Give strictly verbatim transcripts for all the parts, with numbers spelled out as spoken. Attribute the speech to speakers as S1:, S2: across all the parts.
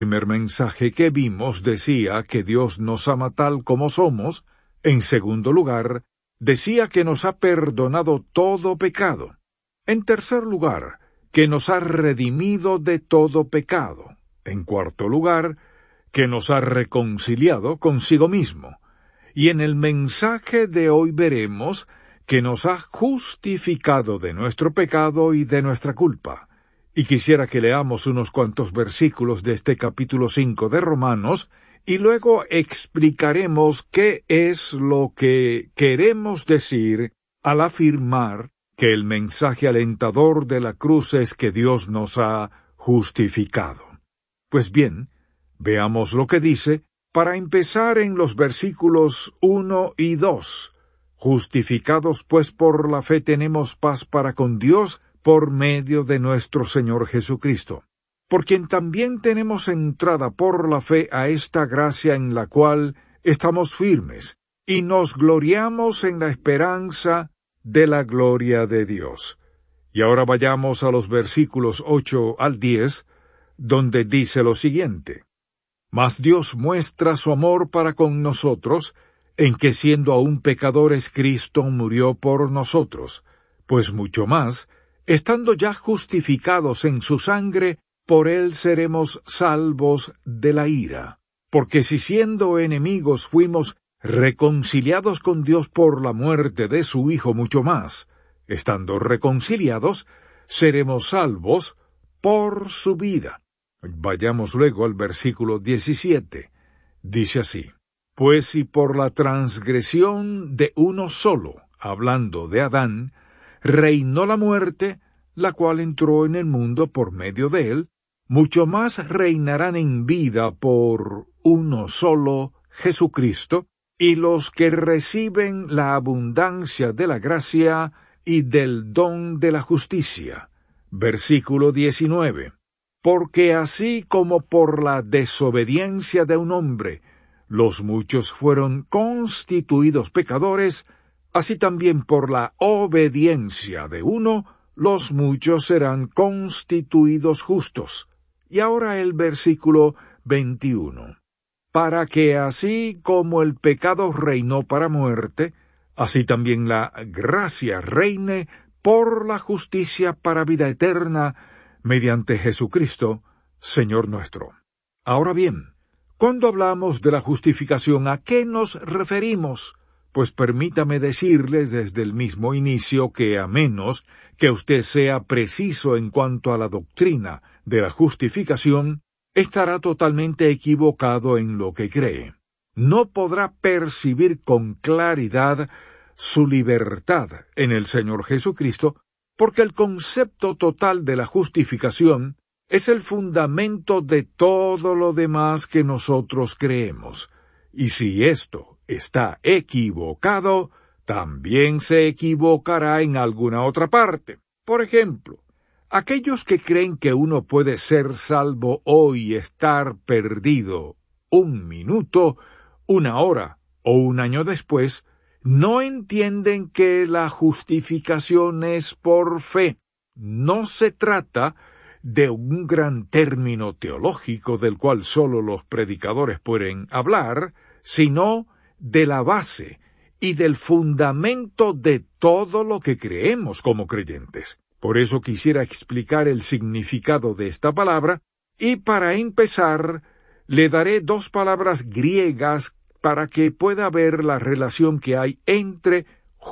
S1: El primer mensaje que vimos decía que Dios nos ama tal como somos. En segundo lugar, decía que nos ha perdonado todo pecado. En tercer lugar, que nos ha redimido de todo pecado. En cuarto lugar, que nos ha reconciliado consigo mismo. Y en el mensaje de hoy veremos que nos ha justificado de nuestro pecado y de nuestra culpa. Y quisiera que leamos unos cuantos versículos de este capítulo cinco de Romanos, y luego explicaremos qué es lo que queremos decir al afirmar que el mensaje alentador de la cruz es que Dios nos ha justificado. Pues bien, veamos lo que dice, para empezar en los versículos uno y dos. Justificados pues por la fe tenemos paz para con Dios, por medio de nuestro Señor Jesucristo, por quien también tenemos entrada por la fe a esta gracia en la cual estamos firmes, y nos gloriamos en la esperanza de la gloria de Dios. Y ahora vayamos a los versículos ocho al diez, donde dice lo siguiente: Mas Dios muestra su amor para con nosotros, en que siendo aún pecadores Cristo murió por nosotros, pues mucho más, estando ya justificados en su sangre, por él seremos salvos de la ira. Porque si siendo enemigos fuimos reconciliados con Dios por la muerte de su Hijo, mucho más, estando reconciliados, seremos salvos por su vida. Vayamos luego al versículo diecisiete. Dice así: Pues si por la transgresión de uno solo, hablando de Adán, reinó la muerte, la cual entró en el mundo por medio de él, mucho más reinarán en vida por uno solo, Jesucristo, y los que reciben la abundancia de la gracia y del don de la justicia. Versículo diecinueve. Porque así como por la desobediencia de un hombre los muchos fueron constituidos pecadores, así también por la obediencia de uno, los muchos serán constituidos justos. Y ahora el versículo veintiuno. Para que así como el pecado reinó para muerte, así también la gracia reine por la justicia para vida eterna, mediante Jesucristo, Señor nuestro. Ahora bien, cuando hablamos de la justificación, ¿a qué nos referimos? Pues permítame decirles desde el mismo inicio que a menos que usted sea preciso en cuanto a la doctrina de la justificación, estará totalmente equivocado en lo que cree. No podrá percibir con claridad su libertad en el Señor Jesucristo, porque el concepto total de la justificación es el fundamento de todo lo demás que nosotros creemos. Y si esto está equivocado, también se equivocará en alguna otra parte. Por ejemplo, aquellos que creen que uno puede ser salvo hoy y estar perdido un minuto, una hora o un año después, no entienden que la justificación es por fe. No se trata de un gran término teológico del cual sólo los predicadores pueden hablar, sino de la base y del fundamento de todo lo que creemos como creyentes. Por eso quisiera explicar el significado de esta palabra, y para empezar, le daré dos palabras griegas para que pueda ver la relación que hay entre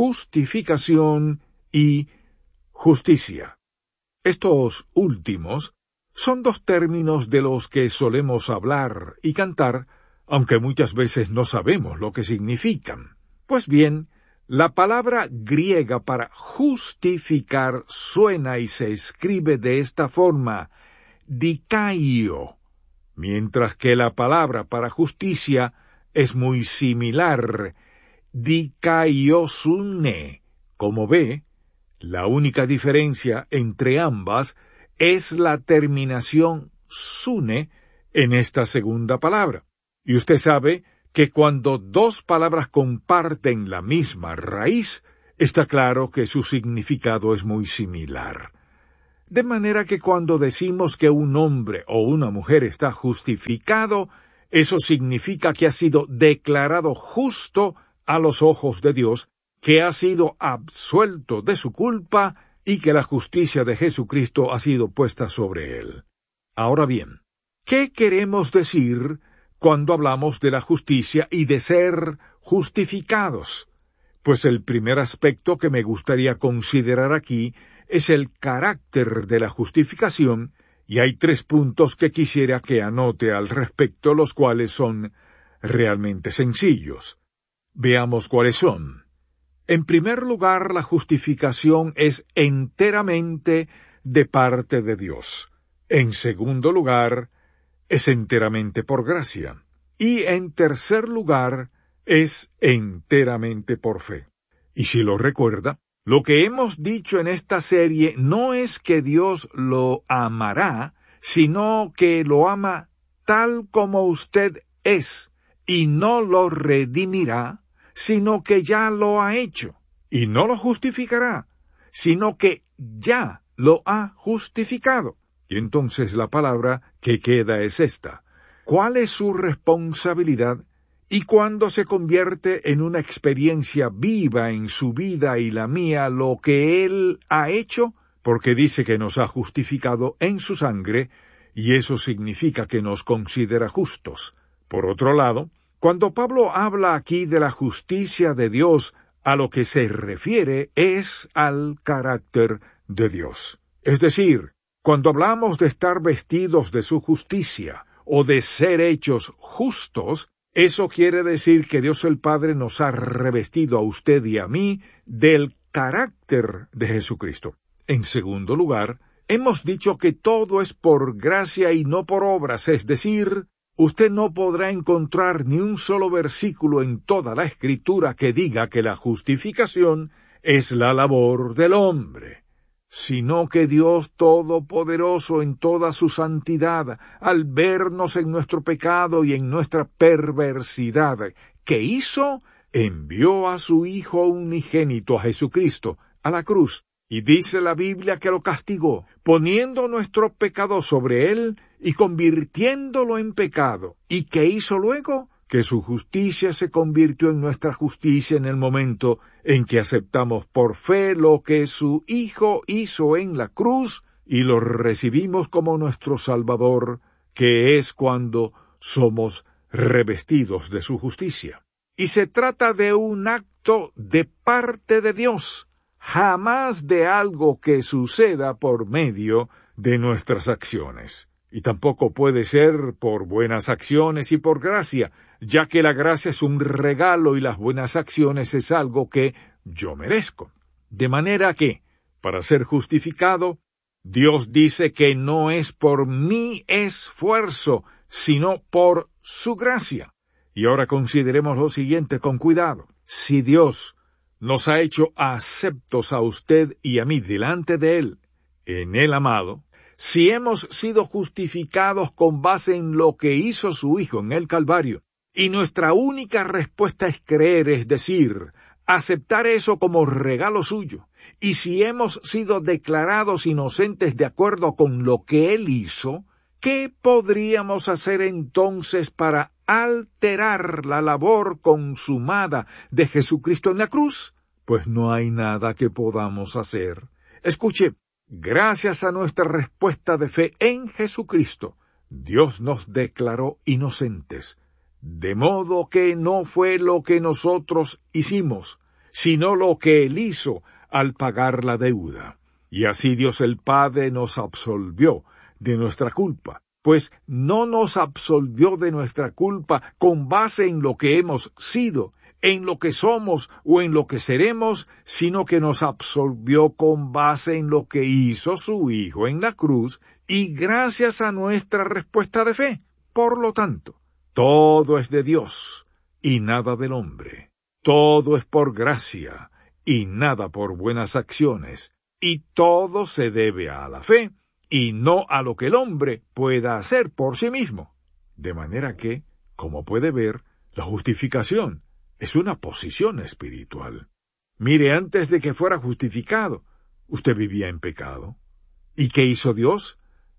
S1: justificación y justicia. Estos últimos son dos términos de los que solemos hablar y cantar, aunque muchas veces no sabemos lo que significan. Pues bien, la palabra griega para justificar suena y se escribe de esta forma, dikaio, mientras que la palabra para justicia es muy similar, dikaiosune. Como ve, la única diferencia entre ambas es la terminación sune en esta segunda palabra. Y usted sabe que cuando dos palabras comparten la misma raíz, está claro que su significado es muy similar. De manera que cuando decimos que un hombre o una mujer está justificado, eso significa que ha sido declarado justo a los ojos de Dios, que ha sido absuelto de su culpa y que la justicia de Jesucristo ha sido puesta sobre él. Ahora bien, ¿qué queremos decir cuando hablamos de la justicia y de ser justificados? Pues el primer aspecto que me gustaría considerar aquí es el carácter de la justificación, y hay tres puntos que quisiera que anote al respecto, los cuales son realmente sencillos. Veamos cuáles son. En primer lugar, la justificación es enteramente de parte de Dios. En segundo lugar, es enteramente por gracia. Y en tercer lugar, es enteramente por fe. Y si lo recuerda, lo que hemos dicho en esta serie no es que Dios lo amará, sino que lo ama tal como usted es, y no lo redimirá, sino que ya lo ha hecho, y no lo justificará, sino que ya lo ha justificado. Y entonces la palabra que queda es esta: ¿cuál es su responsabilidad? Y cuando se convierte en una experiencia viva en su vida y la mía lo que Él ha hecho, porque dice que nos ha justificado en su sangre, y eso significa que nos considera justos. Por otro lado, cuando Pablo habla aquí de la justicia de Dios, a lo que se refiere es al carácter de Dios. Es decir, cuando hablamos de estar vestidos de su justicia o de ser hechos justos, eso quiere decir que Dios el Padre nos ha revestido a usted y a mí del carácter de Jesucristo. En segundo lugar, hemos dicho que todo es por gracia y no por obras, es decir, usted no podrá encontrar ni un solo versículo en toda la Escritura que diga que la justificación es la labor del hombre, sino que Dios Todopoderoso en toda su santidad, al vernos en nuestro pecado y en nuestra perversidad, ¿qué hizo? Envió a su Hijo unigénito, a Jesucristo, a la cruz, y dice la Biblia que lo castigó, poniendo nuestro pecado sobre él y convirtiéndolo en pecado. ¿Y qué hizo luego? Que su justicia se convirtió en nuestra justicia en el momento en que aceptamos por fe lo que su Hijo hizo en la cruz y lo recibimos como nuestro Salvador, que es cuando somos revestidos de su justicia. Y se trata de un acto de parte de Dios, jamás de algo que suceda por medio de nuestras acciones. Y tampoco puede ser por buenas acciones y por gracia, ya que la gracia es un regalo y las buenas acciones es algo que yo merezco. De manera que, para ser justificado, Dios dice que no es por mi esfuerzo, sino por su gracia. Y ahora consideremos lo siguiente con cuidado. Si Dios nos ha hecho aceptos a usted y a mí delante de Él, en el amado, si hemos sido justificados con base en lo que hizo su Hijo en el Calvario, y nuestra única respuesta es creer, es decir, aceptar eso como regalo suyo, y si hemos sido declarados inocentes de acuerdo con lo que Él hizo, ¿qué podríamos hacer entonces para alterar la labor consumada de Jesucristo en la cruz? Pues no hay nada que podamos hacer. Escuche, gracias a nuestra respuesta de fe en Jesucristo, Dios nos declaró inocentes, de modo que no fue lo que nosotros hicimos, sino lo que Él hizo al pagar la deuda. Y así Dios el Padre nos absolvió de nuestra culpa, pues no nos absolvió de nuestra culpa con base en lo que hemos sido, en lo que somos o en lo que seremos, sino que nos absolvió con base en lo que hizo su Hijo en la cruz y gracias a nuestra respuesta de fe. Por lo tanto, todo es de Dios y nada del hombre. Todo es por gracia y nada por buenas acciones. Y todo se debe a la fe y no a lo que el hombre pueda hacer por sí mismo. De manera que, como puede ver, la justificación es una posición espiritual. Mire, antes de que fuera justificado, usted vivía en pecado. ¿Y qué hizo Dios?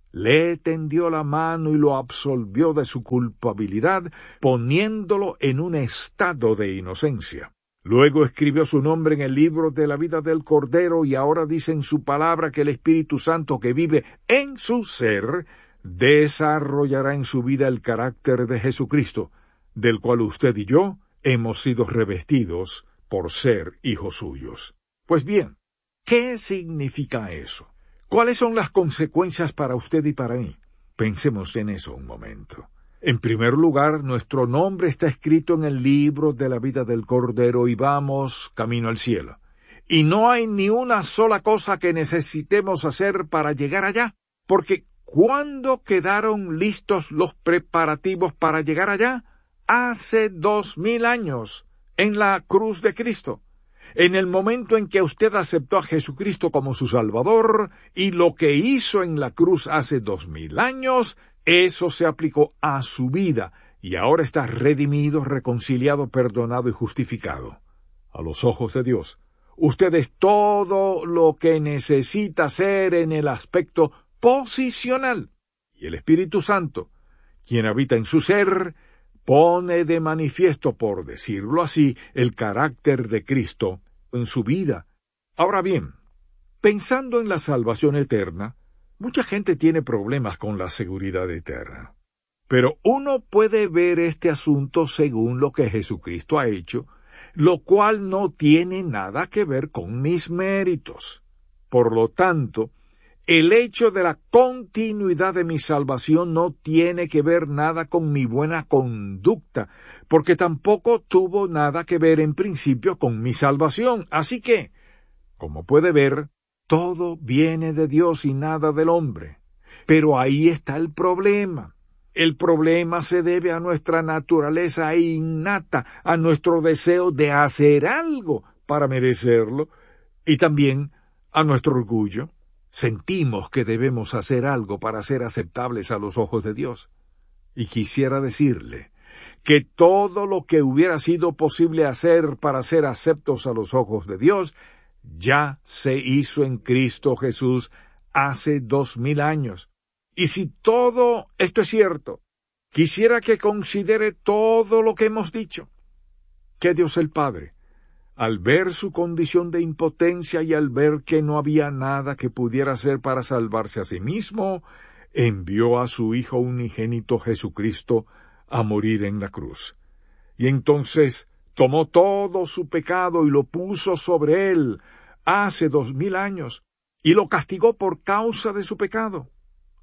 S1: Le tendió la mano y lo absolvió de su culpabilidad, poniéndolo en un estado de inocencia. Luego escribió su nombre en el libro de la vida del Cordero y ahora dice en su palabra que el Espíritu Santo que vive en su ser desarrollará en su vida el carácter de Jesucristo, del cual usted y yo hemos sido revestidos por ser hijos suyos. Pues bien, ¿qué significa eso? ¿Cuáles son las consecuencias para usted y para mí? Pensemos en eso un momento. En primer lugar, nuestro nombre está escrito en el libro de la vida del Cordero y vamos camino al cielo. Y no hay ni una sola cosa que necesitemos hacer para llegar allá, porque ¿cuándo quedaron listos los preparativos para llegar allá? Hace dos mil años, en la cruz de Cristo. En el momento en que usted aceptó a Jesucristo como su Salvador, y lo que hizo en la cruz hace dos mil años, eso se aplicó a su vida, y ahora está redimido, reconciliado, perdonado y justificado. A los ojos de Dios, usted es todo lo que necesita ser en el aspecto posicional. Y el Espíritu Santo, quien habita en su ser, pone de manifiesto, por decirlo así, el carácter de Cristo en su vida. Ahora bien, pensando en la salvación eterna, mucha gente tiene problemas con la seguridad eterna. Pero uno puede ver este asunto según lo que Jesucristo ha hecho, lo cual no tiene nada que ver con mis méritos. Por lo tanto, el hecho de la continuidad de mi salvación no tiene que ver nada con mi buena conducta, porque tampoco tuvo nada que ver en principio con mi salvación. Así que, como puede ver, todo viene de Dios y nada del hombre. Pero ahí está el problema. El problema se debe a nuestra naturaleza innata, a nuestro deseo de hacer algo para merecerlo, y también a nuestro orgullo. Sentimos que debemos hacer algo para ser aceptables a los ojos de Dios. Y quisiera decirle que todo lo que hubiera sido posible hacer para ser aceptos a los ojos de Dios, ya se hizo en Cristo Jesús hace dos mil años. Y si todo esto es cierto, quisiera que considere todo lo que hemos dicho. Que Dios el Padre, al ver su condición de impotencia y al ver que no había nada que pudiera hacer para salvarse a sí mismo, envió a su Hijo unigénito Jesucristo a morir en la cruz. Y entonces tomó todo su pecado y lo puso sobre él hace dos mil años, y lo castigó por causa de su pecado.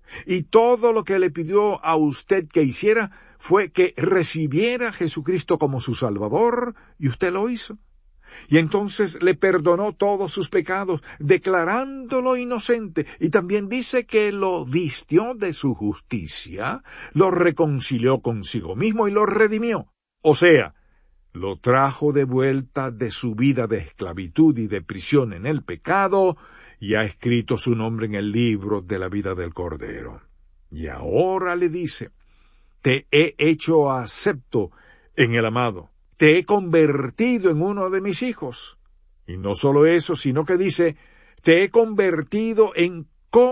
S1: Y todo lo que le pidió a usted que hiciera fue que recibiera a Jesucristo como su Salvador, y usted lo hizo. Y entonces le perdonó todos sus pecados, declarándolo inocente, y también dice que lo vistió de su justicia, lo reconcilió consigo mismo y lo redimió. O sea, lo trajo de vuelta de su vida de esclavitud y de prisión en el pecado, y ha escrito su nombre en el libro de la vida del Cordero. Y ahora le dice, te he hecho acepto en el amado. Te he convertido en uno de mis hijos. Y no solo eso, sino que dice, te he convertido en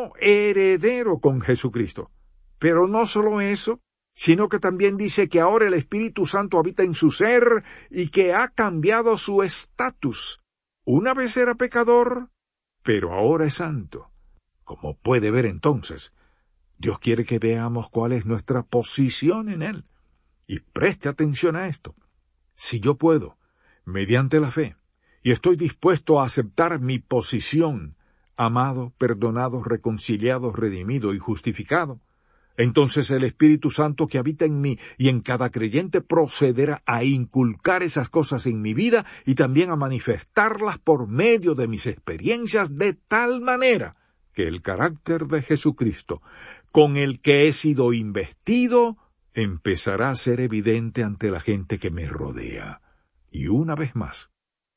S1: coheredero con Jesucristo. Pero no solo eso, sino que también dice que ahora el Espíritu Santo habita en su ser y que ha cambiado su estatus. Una vez era pecador, pero ahora es santo. Como puede ver entonces, Dios quiere que veamos cuál es nuestra posición en Él. Y preste atención a esto. Si yo puedo, mediante la fe, y estoy dispuesto a aceptar mi posición, amado, perdonado, reconciliado, redimido y justificado, entonces el Espíritu Santo que habita en mí y en cada creyente procederá a inculcar esas cosas en mi vida y también a manifestarlas por medio de mis experiencias de tal manera que el carácter de Jesucristo, con el que he sido investido, empezará a ser evidente ante la gente que me rodea. Y una vez más,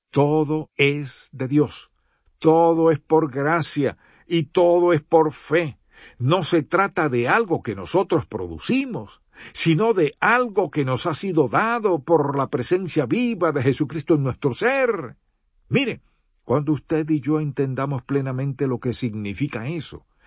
S1: todo es de Dios, todo es por gracia y todo es por fe. No se trata de algo que nosotros producimos, sino de algo que nos ha sido dado por la presencia viva de Jesucristo en nuestro ser. Mire, cuando usted y yo entendamos plenamente lo que significa eso,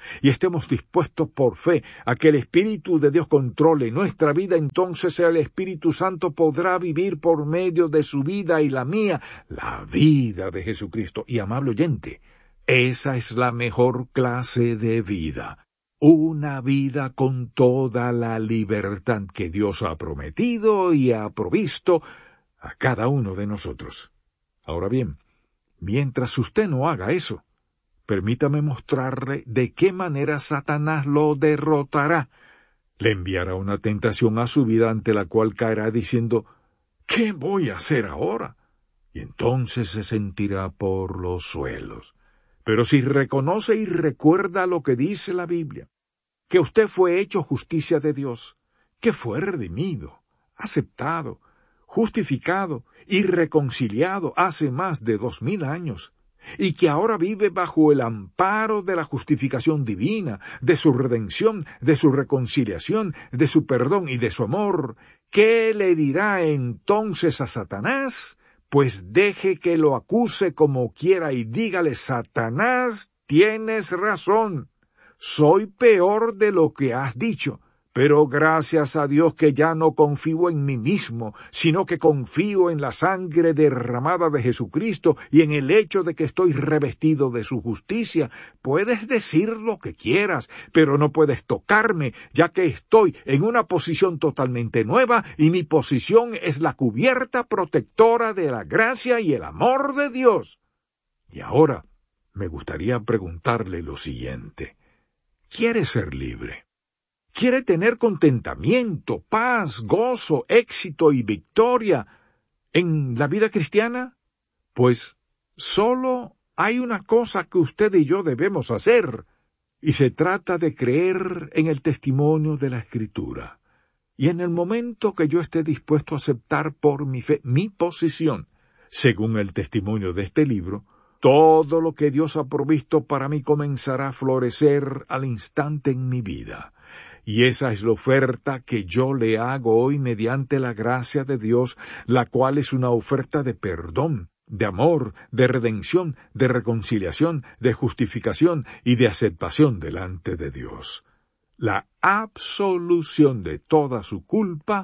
S1: y estemos dispuestos por fe a que el Espíritu de Dios controle nuestra vida, entonces el Espíritu Santo podrá vivir por medio de su vida y la mía, la vida de Jesucristo. Y amable oyente, esa es la mejor clase de vida, una vida con toda la libertad que Dios ha prometido y ha provisto a cada uno de nosotros. Ahora bien, mientras usted no haga eso, permítame mostrarle de qué manera Satanás lo derrotará. Le enviará una tentación a su vida ante la cual caerá diciendo, ¿qué voy a hacer ahora? Y entonces se sentirá por los suelos. Pero si reconoce y recuerda lo que dice la Biblia, que usted fue hecho justicia de Dios, que fue redimido, aceptado, justificado y reconciliado hace más de dos mil años, y que ahora vive bajo el amparo de la justificación divina, de su redención, de su reconciliación, de su perdón y de su amor, ¿qué le dirá entonces a Satanás? Pues deje que lo acuse como quiera y dígale, Satanás, tienes razón, soy peor de lo que has dicho. Pero gracias a Dios que ya no confío en mí mismo, sino que confío en la sangre derramada de Jesucristo y en el hecho de que estoy revestido de su justicia. Puedes decir lo que quieras, pero no puedes tocarme, ya que estoy en una posición totalmente nueva y mi posición es la cubierta protectora de la gracia y el amor de Dios. Y ahora me gustaría preguntarle lo siguiente. ¿Quiere ser libre? ¿Quiere tener contentamiento, paz, gozo, éxito y victoria en la vida cristiana? Pues solo hay una cosa que usted y yo debemos hacer, y se trata de creer en el testimonio de la Escritura. Y en el momento que yo esté dispuesto a aceptar por mi fe mi posición, según el testimonio de este libro, todo lo que Dios ha provisto para mí comenzará a florecer al instante en mi vida. Y esa es la oferta que yo le hago hoy mediante la gracia de Dios, la cual es una oferta de perdón, de amor, de redención, de reconciliación, de justificación y de aceptación delante de Dios. La absolución de toda su culpa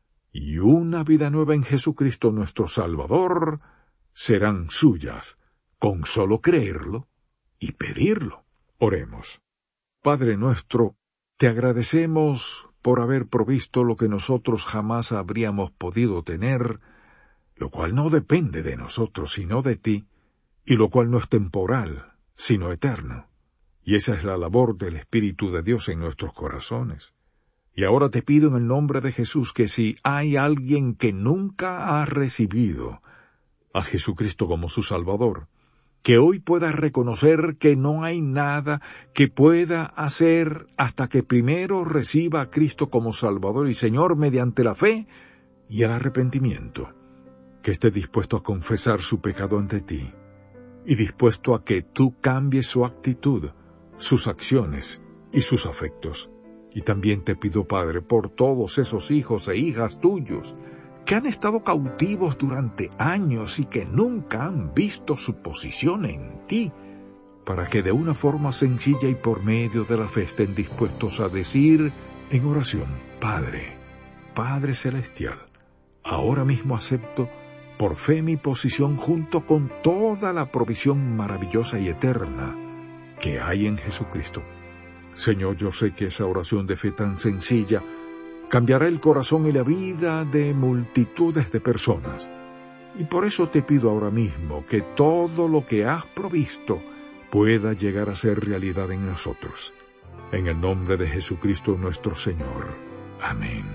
S1: y una vida nueva en Jesucristo nuestro Salvador serán suyas, con solo creerlo y pedirlo. Oremos. Padre nuestro, te agradecemos por haber provisto lo que nosotros jamás habríamos podido tener, lo cual no depende de nosotros sino de ti, y lo cual no es temporal, sino eterno. Y esa es la labor del Espíritu de Dios en nuestros corazones. Y ahora te pido en el nombre de Jesús que si hay alguien que nunca ha recibido a Jesucristo como su Salvador, que hoy pueda reconocer que no hay nada que pueda hacer hasta que primero reciba a Cristo como Salvador y Señor mediante la fe y el arrepentimiento, que esté dispuesto a confesar su pecado ante ti y dispuesto a que tú cambies su actitud, sus acciones y sus afectos. Y también te pido, Padre, por todos esos hijos e hijas tuyos que han estado cautivos durante años y que nunca han visto su posición en ti, para que de una forma sencilla y por medio de la fe estén dispuestos a decir en oración, Padre, Padre Celestial, ahora mismo acepto por fe mi posición junto con toda la provisión maravillosa y eterna que hay en Jesucristo. Señor, yo sé que esa oración de fe tan sencilla cambiará el corazón y la vida de multitudes de personas. Y por eso te pido ahora mismo que todo lo que has provisto pueda llegar a ser realidad en nosotros. En el nombre de Jesucristo nuestro Señor. Amén.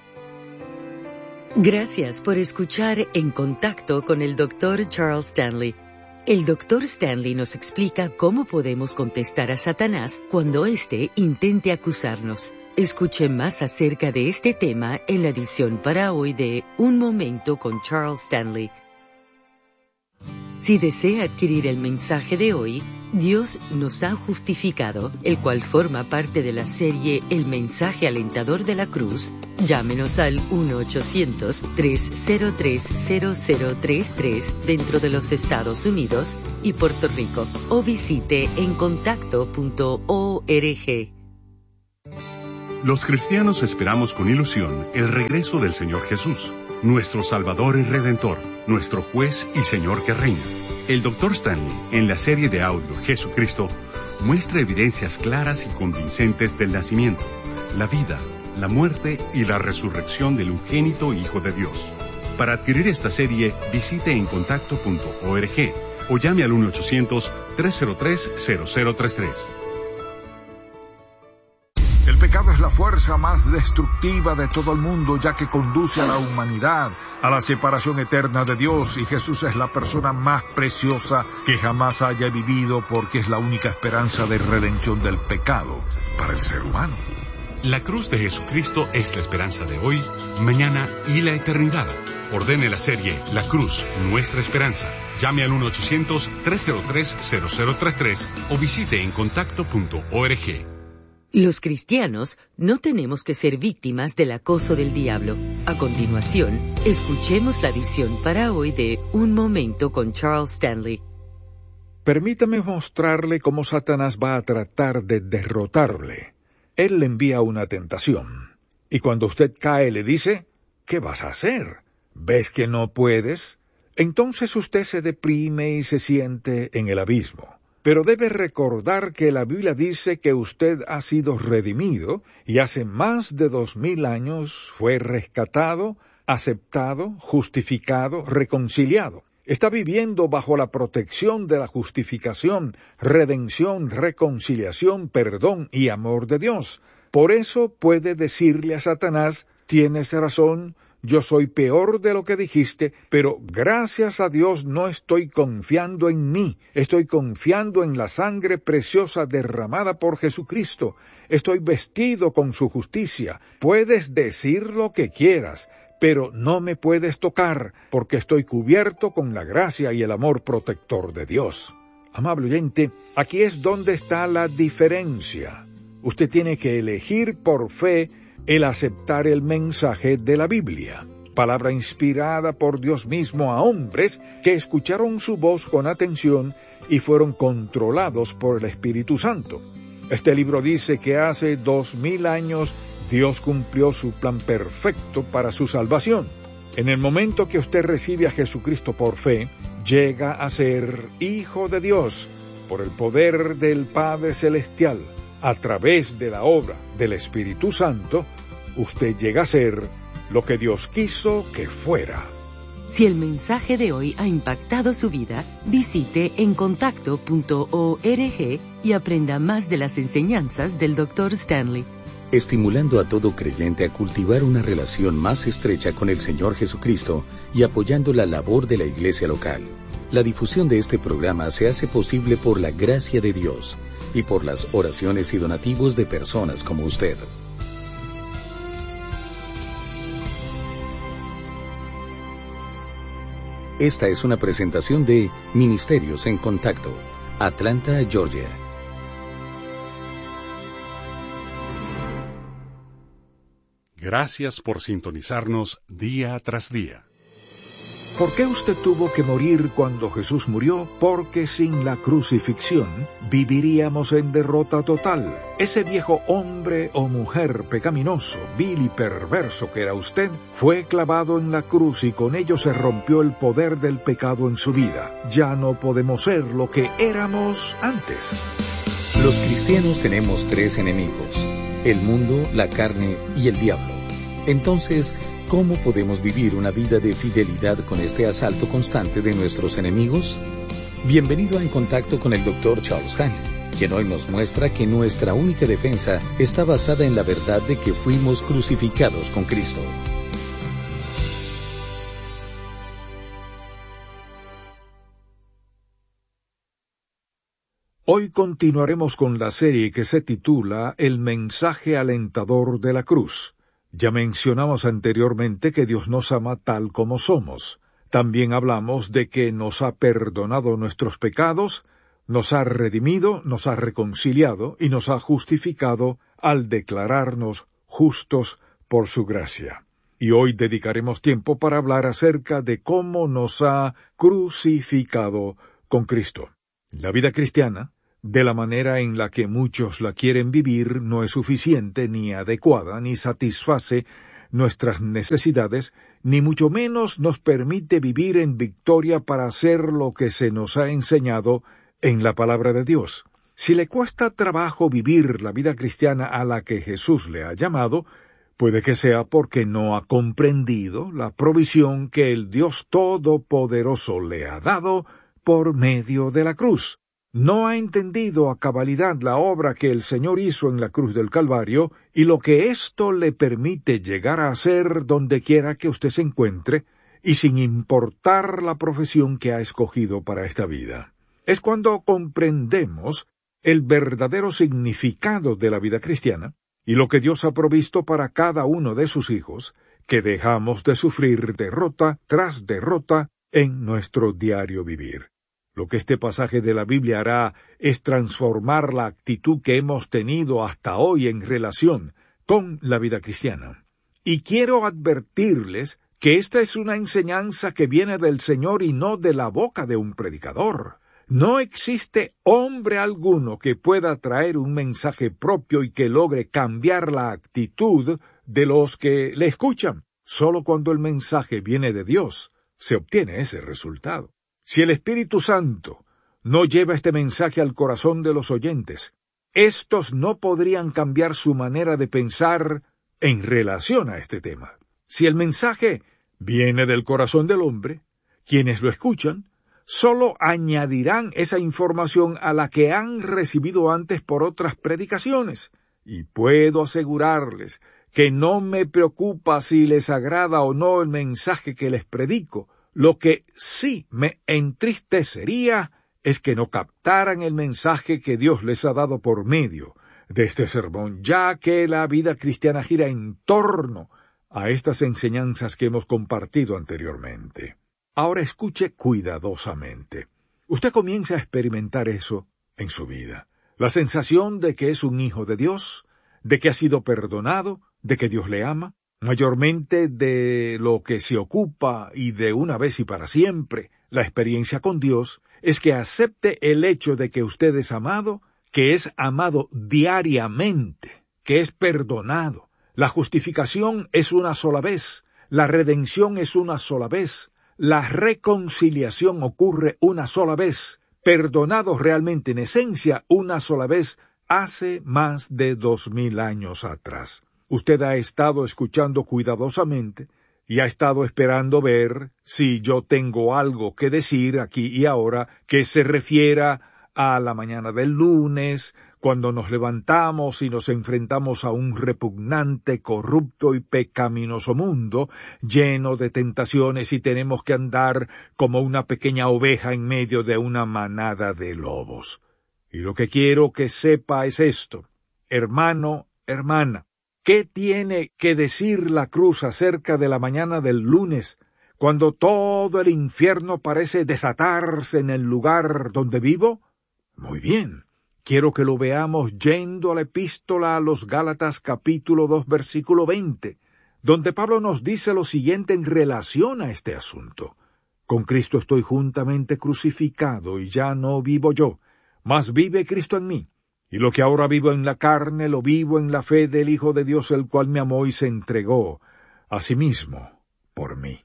S2: Gracias por escuchar En Contacto con el doctor Charles Stanley. El doctor Stanley nos explica cómo podemos contestar a Satanás cuando éste intente acusarnos. Escuche más acerca de este tema en la edición para hoy de Un Momento con Charles Stanley. Si desea adquirir el mensaje de hoy, Dios nos ha justificado, el cual forma parte de la serie El mensaje alentador de la cruz, llámenos al uno ochocientos, tres cero tres, cero cero tres tres dentro de los Estados Unidos y Puerto Rico o visite en contacto punto org.
S3: Los cristianos esperamos con ilusión el regreso del Señor Jesús, nuestro Salvador y Redentor, nuestro Juez y Señor que reina. El doctor Stanley, en la serie de audio Jesucristo, muestra evidencias claras y convincentes del nacimiento, la vida, la muerte y la resurrección del unigénito Hijo de Dios. Para adquirir esta serie, visite en contacto punto org o llame al uno ochocientos, tres cero tres, cero cero tres tres.
S1: El pecado es la fuerza más destructiva de todo el mundo, ya que conduce a la humanidad a la separación eterna de Dios, y Jesús es la persona más preciosa que jamás haya vivido, porque es la única esperanza de redención del pecado para el ser humano.
S3: La cruz de Jesucristo es la esperanza de hoy, mañana y la eternidad. Ordene la serie La Cruz, Nuestra Esperanza. Llame al uno ochocientos, tres cero tres, cero cero tres tres o visite en contacto punto org.
S2: Los cristianos no tenemos que ser víctimas del acoso del diablo. A continuación, escuchemos la edición para hoy de Un Momento con Charles Stanley.
S1: Permítame mostrarle cómo Satanás va a tratar de derrotarle. Él le envía una tentación, y cuando usted cae le dice, ¿qué vas a hacer? ¿Ves que no puedes? Entonces usted se deprime y se siente en el abismo. Pero debe recordar que la Biblia dice que usted ha sido redimido y hace más de dos mil años fue rescatado, aceptado, justificado, reconciliado. Está viviendo bajo la protección de la justificación, redención, reconciliación, perdón y amor de Dios. Por eso puede decirle a Satanás, tienes razón, yo soy peor de lo que dijiste, pero gracias a Dios no estoy confiando en mí, estoy confiando en la sangre preciosa derramada por Jesucristo, estoy vestido con su justicia, puedes decir lo que quieras, pero no me puedes tocar, porque estoy cubierto con la gracia y el amor protector de Dios. Amable oyente, aquí es donde está la diferencia. Usted tiene que elegir por fe el aceptar el mensaje de la Biblia, palabra inspirada por Dios mismo a hombres que escucharon su voz con atención y fueron controlados por el Espíritu Santo. Este libro dice que hace dos mil años Dios cumplió su plan perfecto para su salvación. En el momento que usted recibe a Jesucristo por fe, llega a ser hijo de Dios por el poder del Padre Celestial. A través de la obra del Espíritu Santo, usted llega a ser lo que Dios quiso que fuera.
S2: Si el mensaje de hoy ha impactado su vida, visite en contacto punto org y aprenda más de las enseñanzas del doctor Stanley.
S4: Estimulando a todo creyente a cultivar una relación más estrecha con el Señor Jesucristo y apoyando la labor de la iglesia local. La difusión de este programa se hace posible por la gracia de Dios y por las oraciones y donativos de personas como usted. Esta es una presentación de Ministerios en Contacto, Atlanta, Georgia.
S3: Gracias por sintonizarnos día tras día.
S1: ¿Por qué usted tuvo que morir cuando Jesús murió? Porque sin la crucifixión viviríamos en derrota total. Ese viejo hombre o mujer pecaminoso, vil y perverso que era usted, fue clavado en la cruz y con ello se rompió el poder del pecado en su vida. Ya no podemos ser lo que éramos antes.
S4: Los cristianos tenemos tres enemigos: el mundo, la carne y el diablo. Entonces, ¿cómo podemos vivir una vida de fidelidad con este asalto constante de nuestros enemigos? Bienvenido a En Contacto con el doctor Charles Stanley, quien hoy nos muestra que nuestra única defensa está basada en la verdad de que fuimos crucificados con Cristo.
S1: Hoy continuaremos con la serie que se titula El mensaje alentador de la cruz. Ya mencionamos anteriormente que Dios nos ama tal como somos. También hablamos de que nos ha perdonado nuestros pecados, nos ha redimido, nos ha reconciliado y nos ha justificado al declararnos justos por su gracia. Y hoy dedicaremos tiempo para hablar acerca de cómo nos ha crucificado con Cristo. La vida cristiana, de la manera en la que muchos la quieren vivir, no es suficiente, ni adecuada, ni satisface nuestras necesidades, ni mucho menos nos permite vivir en victoria para hacer lo que se nos ha enseñado en la palabra de Dios. Si le cuesta trabajo vivir la vida cristiana a la que Jesús le ha llamado, puede que sea porque no ha comprendido la provisión que el Dios Todopoderoso le ha dado por medio de la cruz. No ha entendido a cabalidad la obra que el Señor hizo en la cruz del Calvario y lo que esto le permite llegar a hacer donde quiera que usted se encuentre y sin importar la profesión que ha escogido para esta vida. Es cuando comprendemos el verdadero significado de la vida cristiana y lo que Dios ha provisto para cada uno de sus hijos, que dejamos de sufrir derrota tras derrota en nuestro diario vivir. Lo que este pasaje de la Biblia hará es transformar la actitud que hemos tenido hasta hoy en relación con la vida cristiana. Y quiero advertirles que esta es una enseñanza que viene del Señor y no de la boca de un predicador. No existe hombre alguno que pueda traer un mensaje propio y que logre cambiar la actitud de los que le escuchan. Solo cuando el mensaje viene de Dios se obtiene ese resultado. Si el Espíritu Santo no lleva este mensaje al corazón de los oyentes, estos no podrían cambiar su manera de pensar en relación a este tema. Si el mensaje viene del corazón del hombre, quienes lo escuchan solo añadirán esa información a la que han recibido antes por otras predicaciones. Y puedo asegurarles que no me preocupa si les agrada o no el mensaje que les predico. Lo que sí me entristecería es que no captaran el mensaje que Dios les ha dado por medio de este sermón, ya que la vida cristiana gira en torno a estas enseñanzas que hemos compartido anteriormente. Ahora escuche cuidadosamente. Usted comienza a experimentar eso en su vida. La sensación de que es un hijo de Dios, de que ha sido perdonado, de que Dios le ama. Mayormente de lo que se ocupa y de una vez y para siempre la experiencia con Dios es que acepte el hecho de que usted es amado, que es amado diariamente, que es perdonado. La justificación es una sola vez, la redención es una sola vez, la reconciliación ocurre una sola vez, perdonados realmente en esencia una sola vez hace más de dos mil años atrás. Usted ha estado escuchando cuidadosamente y ha estado esperando ver si yo tengo algo que decir aquí y ahora que se refiera a la mañana del lunes, cuando nos levantamos y nos enfrentamos a un repugnante, corrupto y pecaminoso mundo, lleno de tentaciones y tenemos que andar como una pequeña oveja en medio de una manada de lobos. Y lo que quiero que sepa es esto, hermano, hermana. ¿Qué tiene que decir la cruz acerca de la mañana del lunes, cuando todo el infierno parece desatarse en el lugar donde vivo? Muy bien, quiero que lo veamos yendo a la epístola a los Gálatas capítulo dos versículo veinte, donde Pablo nos dice lo siguiente en relación a este asunto. Con Cristo estoy juntamente crucificado y ya no vivo yo, mas vive Cristo en mí. Y lo que ahora vivo en la carne, lo vivo en la fe del Hijo de Dios, el cual me amó y se entregó a sí mismo por mí.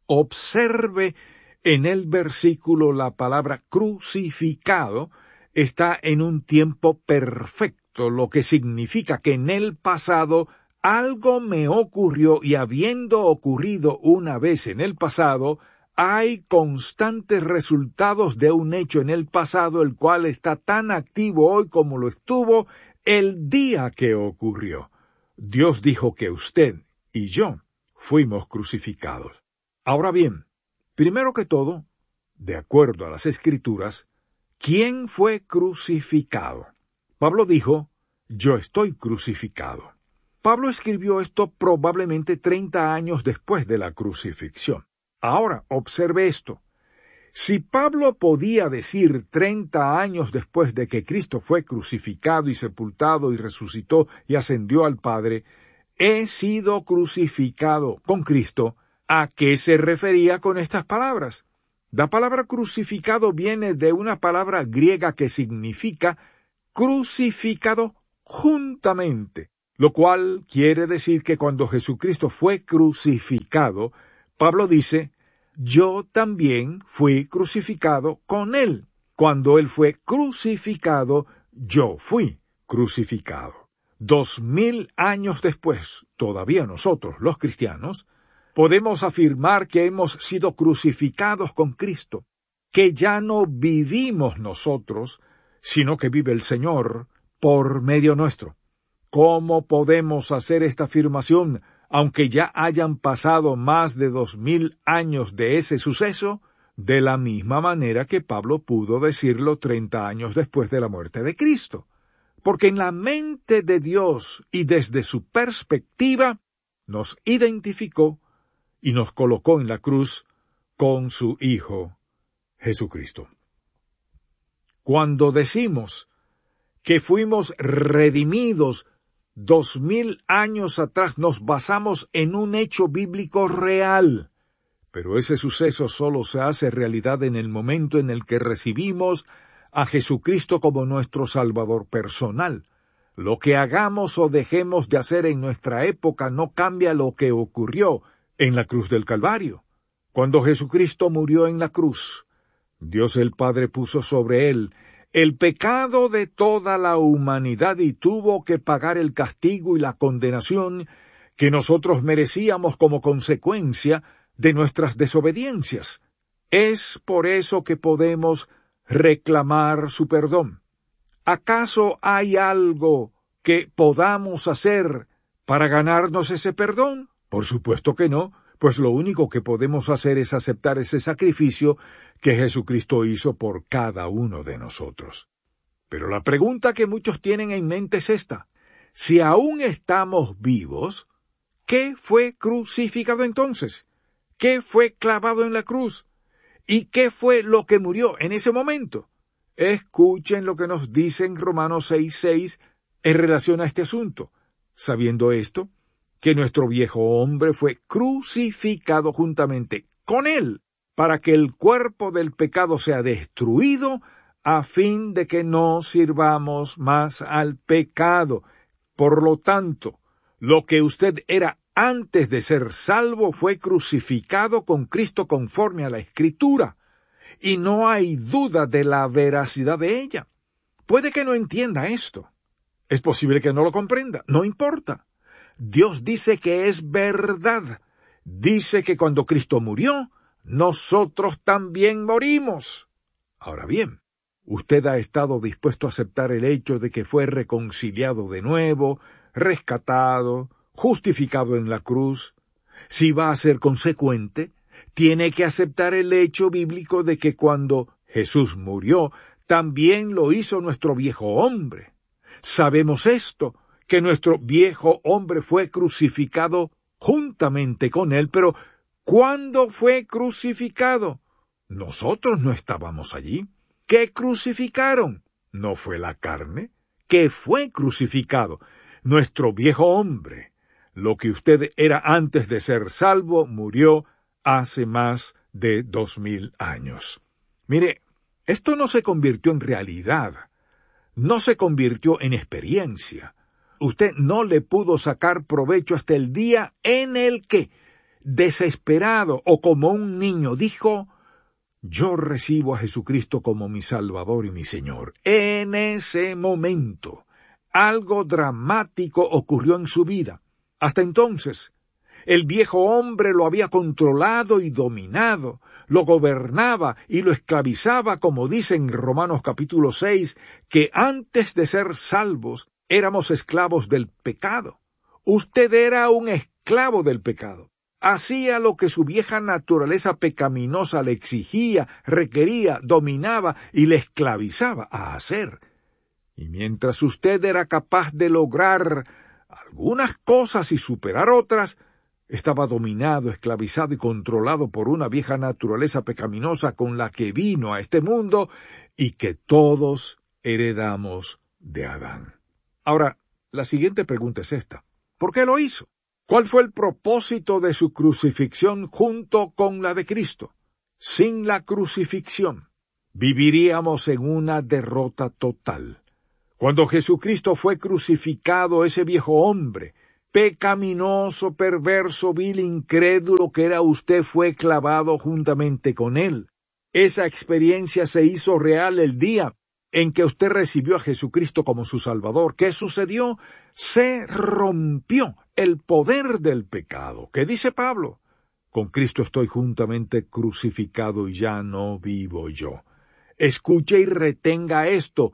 S1: Observe en el versículo la palabra crucificado está en un tiempo perfecto, lo que significa que en el pasado algo me ocurrió y habiendo ocurrido una vez en el pasado, hay constantes resultados de un hecho en el pasado, el cual está tan activo hoy como lo estuvo el día que ocurrió. Dios dijo que usted y yo fuimos crucificados. Ahora bien, primero que todo, de acuerdo a las Escrituras, ¿quién fue crucificado? Pablo dijo, yo estoy crucificado. Pablo escribió esto probablemente treinta años después de la crucifixión. Ahora, observe esto. Si Pablo podía decir treinta años después de que Cristo fue crucificado y sepultado y resucitó y ascendió al Padre, he sido crucificado con Cristo, ¿a qué se refería con estas palabras? La palabra crucificado viene de una palabra griega que significa crucificado juntamente, lo cual quiere decir que cuando Jesucristo fue crucificado, Pablo dice, yo también fui crucificado con él. Cuando él fue crucificado, yo fui crucificado. Dos mil años después, todavía nosotros, los cristianos, podemos afirmar que hemos sido crucificados con Cristo, que ya no vivimos nosotros, sino que vive el Señor por medio nuestro. ¿Cómo podemos hacer esta afirmación, aunque ya hayan pasado más de dos mil años de ese suceso? De la misma manera que Pablo pudo decirlo treinta años después de la muerte de Cristo. Porque en la mente de Dios y desde su perspectiva, nos identificó y nos colocó en la cruz con su Hijo Jesucristo. Cuando decimos que fuimos redimidos dos mil años atrás, nos basamos en un hecho bíblico real, pero ese suceso solo se hace realidad en el momento en el que recibimos a Jesucristo como nuestro Salvador personal. Lo que hagamos o dejemos de hacer en nuestra época no cambia lo que ocurrió en la cruz del Calvario. Cuando Jesucristo murió en la cruz, Dios el Padre puso sobre él el pecado de toda la humanidad y tuvo que pagar el castigo y la condenación que nosotros merecíamos como consecuencia de nuestras desobediencias. Es por eso que podemos reclamar su perdón. ¿Acaso hay algo que podamos hacer para ganarnos ese perdón? Por supuesto que no, pues lo único que podemos hacer es aceptar ese sacrificio que Jesucristo hizo por cada uno de nosotros. Pero la pregunta que muchos tienen en mente es esta: si aún estamos vivos, ¿qué fue crucificado entonces? ¿Qué fue clavado en la cruz? ¿Y qué fue lo que murió en ese momento? Escuchen lo que nos dice en Romanos seis seis en relación a este asunto. Sabiendo esto, que nuestro viejo hombre fue crucificado juntamente con él, para que el cuerpo del pecado sea destruido, a fin de que no sirvamos más al pecado. Por lo tanto, lo que usted era antes de ser salvo fue crucificado con Cristo conforme a la Escritura, y no hay duda de la veracidad de ella. Puede que no entienda esto. Es posible que no lo comprenda. No importa. Dios dice que es verdad. Dice que cuando Cristo murió, nosotros también morimos. Ahora bien, usted ha estado dispuesto a aceptar el hecho de que fue reconciliado de nuevo, rescatado, justificado en la cruz. Si va a ser consecuente, tiene que aceptar el hecho bíblico de que cuando Jesús murió, también lo hizo nuestro viejo hombre. Sabemos esto, que nuestro viejo hombre fue crucificado juntamente con él, pero ¿cuándo fue crucificado? Nosotros no estábamos allí. ¿Qué crucificaron? ¿No fue la carne? ¿Qué fue crucificado? Nuestro viejo hombre. Lo que usted era antes de ser salvo murió hace más de dos mil años. Mire, esto no se convirtió en realidad, no se convirtió en experiencia. Usted no le pudo sacar provecho hasta el día en el que, desesperado o como un niño, dijo: yo recibo a Jesucristo como mi Salvador y mi Señor. En ese momento, algo dramático ocurrió en su vida. Hasta entonces, el viejo hombre lo había controlado y dominado, lo gobernaba y lo esclavizaba, como dice en Romanos capítulo seis, que antes de ser salvos éramos esclavos del pecado. Usted era un esclavo del pecado. Hacía lo que su vieja naturaleza pecaminosa le exigía, requería, dominaba y le esclavizaba a hacer. Y mientras usted era capaz de lograr algunas cosas y superar otras, estaba dominado, esclavizado y controlado por una vieja naturaleza pecaminosa con la que vino a este mundo y que todos heredamos de Adán. Ahora, la siguiente pregunta es esta. ¿Por qué lo hizo? ¿Cuál fue el propósito de su crucifixión junto con la de Cristo? Sin la crucifixión, viviríamos en una derrota total. Cuando Jesucristo fue crucificado, ese viejo hombre, pecaminoso, perverso, vil, incrédulo que era usted, fue clavado juntamente con él. Esa experiencia se hizo real el día en que usted recibió a Jesucristo como su Salvador. ¿Qué sucedió? Se rompió el poder del pecado. ¿Qué dice Pablo? Con Cristo estoy juntamente crucificado y ya no vivo yo. Escuche y retenga esto.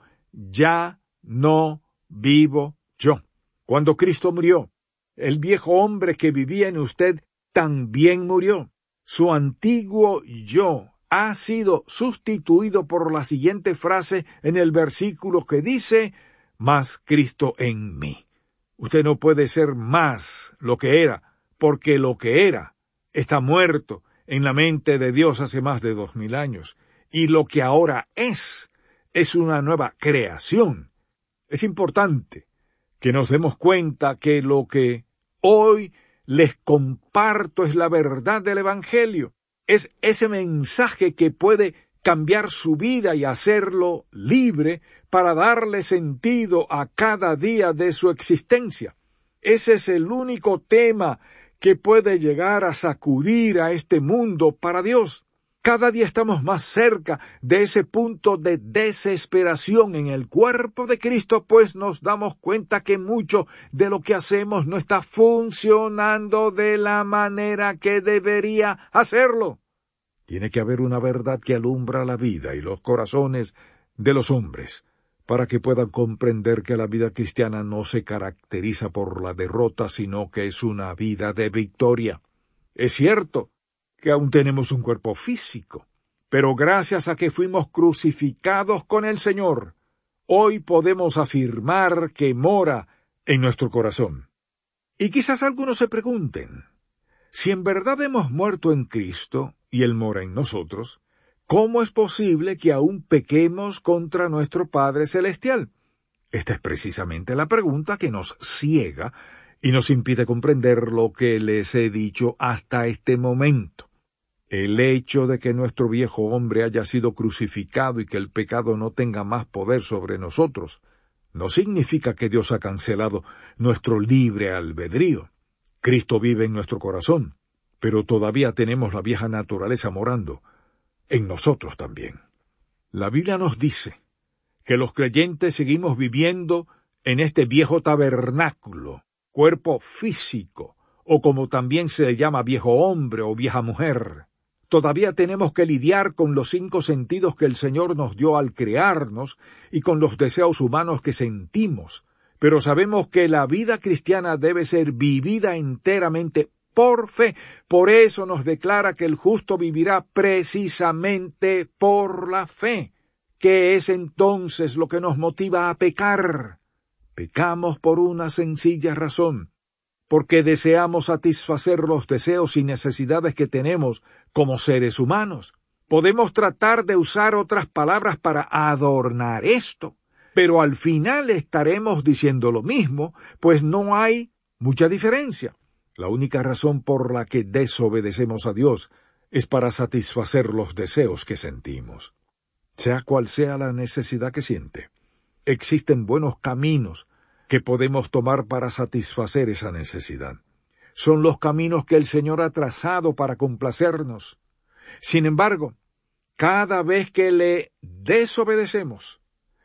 S1: Ya no vivo yo. Cuando Cristo murió, el viejo hombre que vivía en usted también murió. Su antiguo yo ha sido sustituido por la siguiente frase en el versículo que dice, más Cristo en mí. Usted no puede ser más lo que era, porque lo que era está muerto en la mente de Dios hace más de dos mil años, y lo que ahora es, es una nueva creación. Es importante que nos demos cuenta que lo que hoy les comparto es la verdad del Evangelio. Es ese mensaje que puede cambiar su vida y hacerlo libre para darle sentido a cada día de su existencia. Ese es el único tema que puede llegar a sacudir a este mundo para Dios. Cada día estamos más cerca de ese punto de desesperación en el cuerpo de Cristo, pues nos damos cuenta que mucho de lo que hacemos no está funcionando de la manera que debería hacerlo. Tiene que haber una verdad que alumbra la vida y los corazones de los hombres, para que puedan comprender que la vida cristiana no se caracteriza por la derrota, sino que es una vida de victoria. Es cierto que aún tenemos un cuerpo físico, pero gracias a que fuimos crucificados con el Señor, hoy podemos afirmar que mora en nuestro corazón. Y quizás algunos se pregunten, si en verdad hemos muerto en Cristo y Él mora en nosotros, ¿cómo es posible que aún pequemos contra nuestro Padre Celestial? Esta es precisamente la pregunta que nos ciega y nos impide comprender lo que les he dicho hasta este momento. El hecho de que nuestro viejo hombre haya sido crucificado y que el pecado no tenga más poder sobre nosotros, no significa que Dios ha cancelado nuestro libre albedrío. Cristo vive en nuestro corazón, pero todavía tenemos la vieja naturaleza morando en nosotros también. La Biblia nos dice que los creyentes seguimos viviendo en este viejo tabernáculo, cuerpo físico, o como también se le llama viejo hombre o vieja mujer. Todavía tenemos que lidiar con los cinco sentidos que el Señor nos dio al crearnos y con los deseos humanos que sentimos, pero sabemos que la vida cristiana debe ser vivida enteramente por fe. Por eso nos declara que el justo vivirá precisamente por la fe. ¿Qué es entonces lo que nos motiva a pecar? Pecamos por una sencilla razón, porque deseamos satisfacer los deseos y necesidades que tenemos como seres humanos. Podemos tratar de usar otras palabras para adornar esto, pero al final estaremos diciendo lo mismo, pues no hay mucha diferencia. La única razón por la que desobedecemos a Dios es para satisfacer los deseos que sentimos. Sea cual sea la necesidad que siente, existen buenos caminos que podemos tomar para satisfacer esa necesidad. Son los caminos que el Señor ha trazado para complacernos. Sin embargo, cada vez que le desobedecemos,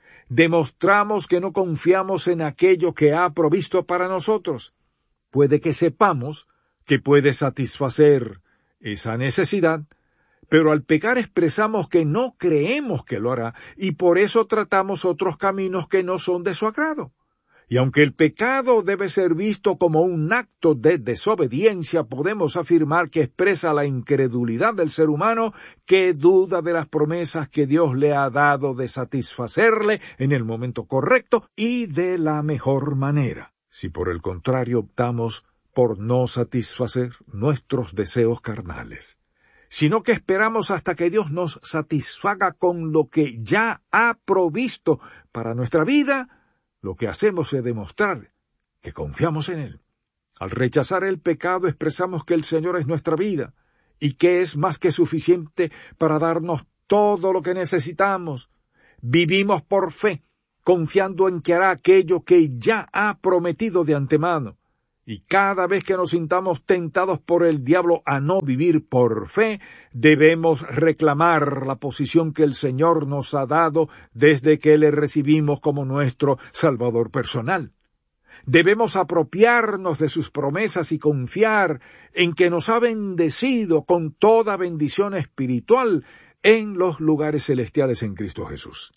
S1: demostramos que no confiamos en aquello que ha provisto para nosotros. Puede que sepamos que puede satisfacer esa necesidad, pero al pecar expresamos que no creemos que lo hará, y por eso tratamos otros caminos que no son de su agrado. Y aunque el pecado debe ser visto como un acto de desobediencia, podemos afirmar que expresa la incredulidad del ser humano que duda de las promesas que Dios le ha dado de satisfacerle en el momento correcto y de la mejor manera. Si por el contrario optamos por no satisfacer nuestros deseos carnales, sino que esperamos hasta que Dios nos satisfaga con lo que ya ha provisto para nuestra vida. Lo que hacemos es demostrar que confiamos en Él. Al rechazar el pecado expresamos que el Señor es nuestra vida y que es más que suficiente para darnos todo lo que necesitamos. Vivimos por fe, confiando en que hará aquello que ya ha prometido de antemano. Y cada vez que nos sintamos tentados por el diablo a no vivir por fe, debemos reclamar la posición que el Señor nos ha dado desde que le recibimos como nuestro Salvador personal. Debemos apropiarnos de sus promesas y confiar en que nos ha bendecido con toda bendición espiritual en los lugares celestiales en Cristo Jesús.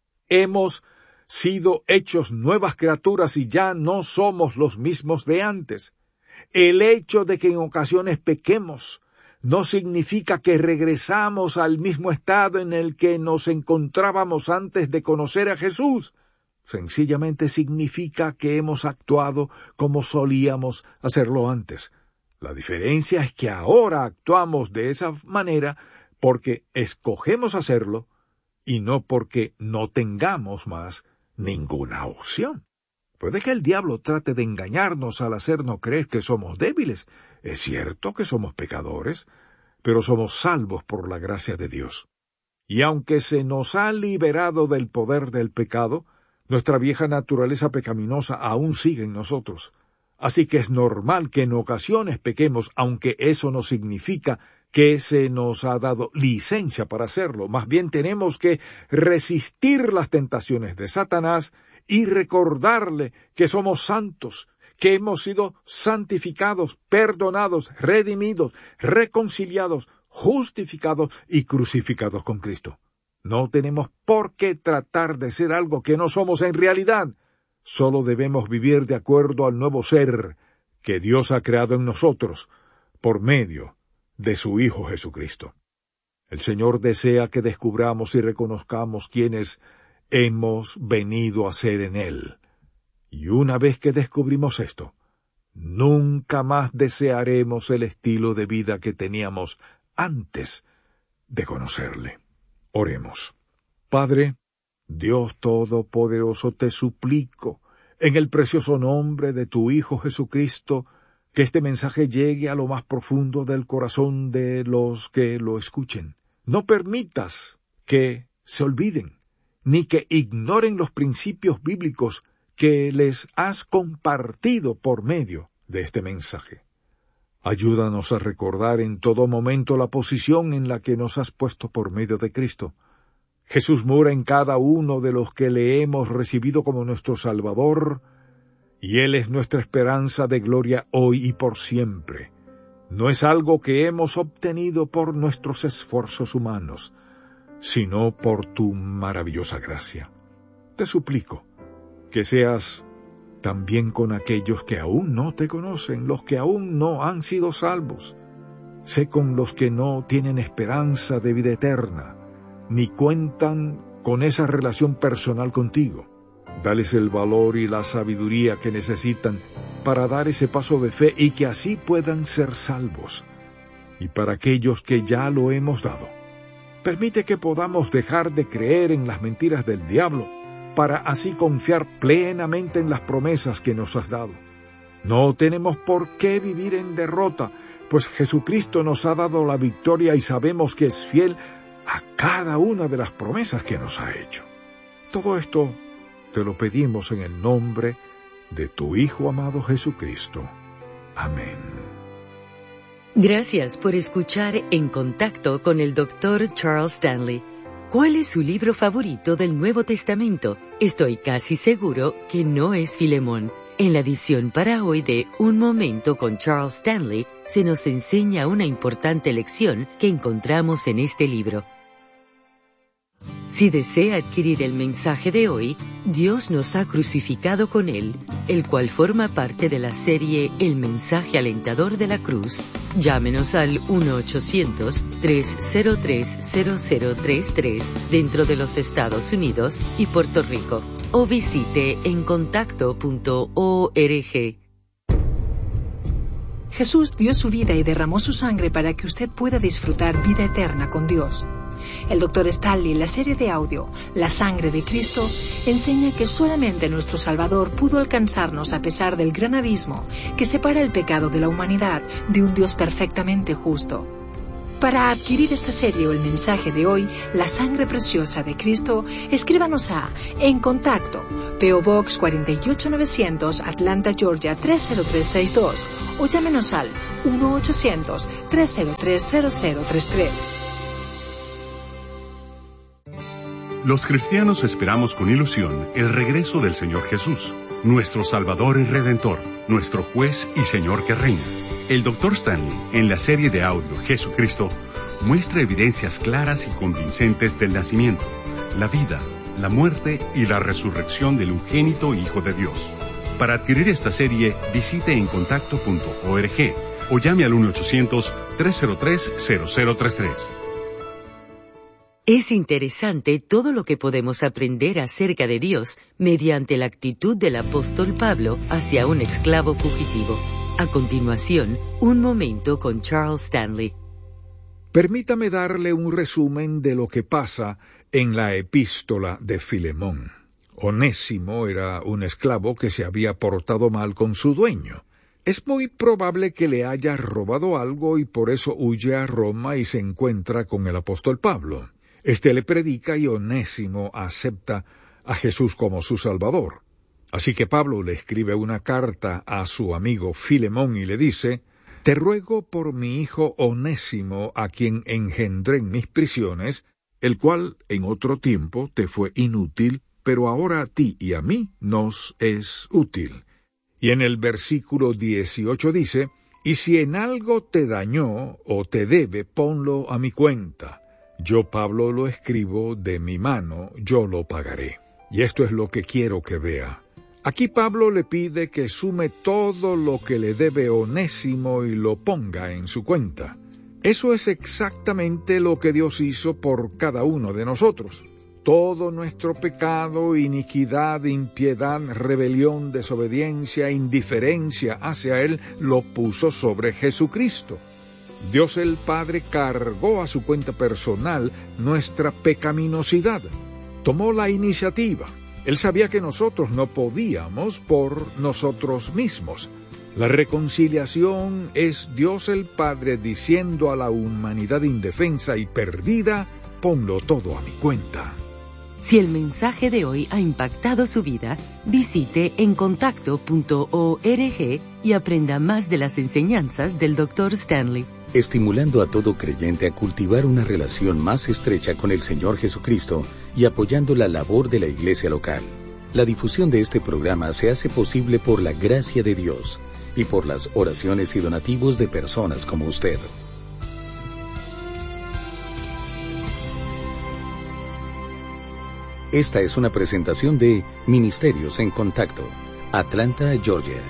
S1: Hemos sido hechos nuevas criaturas y ya no somos los mismos de antes. El hecho de que en ocasiones pequemos no significa que regresamos al mismo estado en el que nos encontrábamos antes de conocer a Jesús. Sencillamente significa que hemos actuado como solíamos hacerlo antes. La diferencia es que ahora actuamos de esa manera porque escogemos hacerlo y no porque no tengamos más ninguna opción. Puede que el diablo trate de engañarnos al hacernos creer que somos débiles. Es cierto que somos pecadores, pero somos salvos por la gracia de Dios. Y aunque se nos ha liberado del poder del pecado, nuestra vieja naturaleza pecaminosa aún sigue en nosotros. Así que es normal que en ocasiones pequemos, aunque eso no significa que se nos ha dado licencia para hacerlo. Más bien tenemos que resistir las tentaciones de Satanás y recordarle que somos santos, que hemos sido santificados, perdonados, redimidos, reconciliados, justificados y crucificados con Cristo. No tenemos por qué tratar de ser algo que no somos en realidad. Solo debemos vivir de acuerdo al nuevo ser que Dios ha creado en nosotros por medio de su Hijo Jesucristo. El Señor desea que descubramos y reconozcamos quiénes hemos venido a ser en Él. Y una vez que descubrimos esto, nunca más desearemos el estilo de vida que teníamos antes de conocerle. Oremos. Padre, Dios Todopoderoso, te suplico, en el precioso nombre de tu Hijo Jesucristo, que este mensaje llegue a lo más profundo del corazón de los que lo escuchen. No permitas que se olviden, ni que ignoren los principios bíblicos que les has compartido por medio de este mensaje. Ayúdanos a recordar en todo momento la posición en la que nos has puesto por medio de Cristo. Jesús mora en cada uno de los que le hemos recibido como nuestro Salvador, y Él es nuestra esperanza de gloria hoy y por siempre. No es algo que hemos obtenido por nuestros esfuerzos humanos, sino por tu maravillosa gracia. Te suplico que seas también con aquellos que aún no te conocen, los que aún no han sido salvos. Sé con los que no tienen esperanza de vida eterna, ni cuentan con esa relación personal contigo. Dales el valor y la sabiduría que necesitan para dar ese paso de fe y que así puedan ser salvos. Y para aquellos que ya lo hemos dado, permite que podamos dejar de creer en las mentiras del diablo para así confiar plenamente en las promesas que nos has dado. No tenemos por qué vivir en derrota, pues Jesucristo nos ha dado la victoria y sabemos que es fiel a cada una de las promesas que nos ha hecho. Todo esto te lo pedimos en el nombre de tu Hijo amado Jesucristo. Amén.
S2: Gracias por escuchar En Contacto con el doctor Charles Stanley. ¿Cuál es su libro favorito del Nuevo Testamento? Estoy casi seguro que no es Filemón. En la edición para hoy de Un Momento con Charles Stanley, se nos enseña una importante lección que encontramos en este libro. Si desea adquirir el mensaje de hoy, Dios nos ha crucificado con Él, el cual forma parte de la serie El Mensaje Alentador de la Cruz, llámenos al uno ochocientos, tres cero tres, cero cero tres tres dentro de los Estados Unidos y Puerto Rico, o visite en contacto punto org.
S5: Jesús dio su vida y derramó su sangre para que usted pueda disfrutar vida eterna con Dios. El doctor Stanley, en la serie de audio La sangre de Cristo, enseña que solamente nuestro Salvador pudo alcanzarnos a pesar del gran abismo que separa el pecado de la humanidad de un Dios perfectamente justo. Para adquirir esta serie o el mensaje de hoy, La sangre preciosa de Cristo, escríbanos a En Contacto, P O Box cuatro ocho nueve cero cero, Atlanta, Georgia tres cero tres seis dos, o llámenos al uno ochocientos, tres cero tres, cero cero tres tres.
S3: Los cristianos esperamos con ilusión el regreso del Señor Jesús, nuestro Salvador y Redentor, nuestro Juez y Señor que reina. El doctor Stanley, en la serie de audio Jesucristo, muestra evidencias claras y convincentes del nacimiento, la vida, la muerte y la resurrección del unigénito Hijo de Dios. Para adquirir esta serie, visite encontacto punto org o llame al uno ochocientos, tres cero tres, cero cero tres tres.
S2: Es interesante todo lo que podemos aprender acerca de Dios mediante la actitud del apóstol Pablo hacia un esclavo fugitivo. A continuación, un momento con Charles Stanley.
S1: Permítame darle un resumen de lo que pasa en la epístola de Filemón. Onésimo era un esclavo que se había portado mal con su dueño. Es muy probable que le haya robado algo y por eso huye a Roma y se encuentra con el apóstol Pablo. Este le predica y Onésimo acepta a Jesús como su Salvador. Así que Pablo le escribe una carta a su amigo Filemón y le dice: «Te ruego por mi hijo Onésimo, a quien engendré en mis prisiones, el cual en otro tiempo te fue inútil, pero ahora a ti y a mí nos es útil». Y en el versículo dieciocho dice: «Y si en algo te dañó o te debe, ponlo a mi cuenta. Yo, Pablo, lo escribo de mi mano, yo lo pagaré». Y esto es lo que quiero que vea. Aquí Pablo le pide que sume todo lo que le debe Onésimo y lo ponga en su cuenta. Eso es exactamente lo que Dios hizo por cada uno de nosotros. Todo nuestro pecado, iniquidad, impiedad, rebelión, desobediencia, indiferencia hacia Él, lo puso sobre Jesucristo. Dios el Padre cargó a su cuenta personal nuestra pecaminosidad. Tomó la iniciativa. Él sabía que nosotros no podíamos por nosotros mismos. La reconciliación es Dios el Padre diciendo a la humanidad indefensa y perdida: ponlo todo a mi cuenta.
S2: Si el mensaje de hoy ha impactado su vida, visite encontacto punto org y aprenda más de las enseñanzas del doctor Stanley.
S4: Estimulando a todo creyente a cultivar una relación más estrecha con el Señor Jesucristo y apoyando la labor de la iglesia local. La difusión de este programa se hace posible por la gracia de Dios y por las oraciones y donativos de personas como usted. Esta es una presentación de Ministerios en Contacto, Atlanta, Georgia.